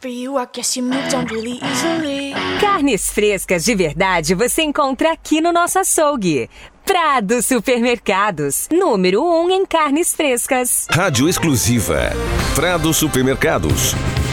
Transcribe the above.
for you, I guess you moved on really easily. Carnes frescas de verdade você encontra aqui no nosso açougue. Prado Supermercados, número 1 em carnes frescas. Rádio exclusiva. Prado Supermercados.